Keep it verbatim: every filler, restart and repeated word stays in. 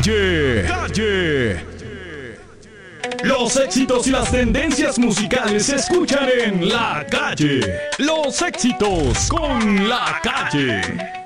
Calle. Calle. Los éxitos y las tendencias musicales se escuchan en La Calle. Los éxitos con La Calle.